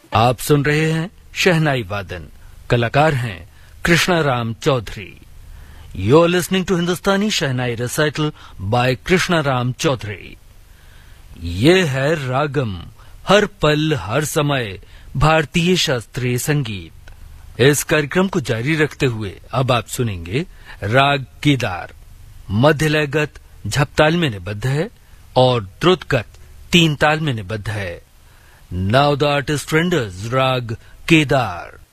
आप सुन रहे हैं शहनाई वादन। कलाकार हैं Krishnaram Chaudhary. You're listening to Hindustani shehnai recital by Krishnaram Chaudhary. ये है रागम, हर पल हर समय भारतीय शास्त्रीय संगीत। इस कार्यक्रम को जारी रखते हुए अब आप सुनेंगे राग केदार। मध्य लयगत झपताल में निबद्ध है और द्रुतगत 3 ताल में निबद्ध है। Now the artist renders राग केदार।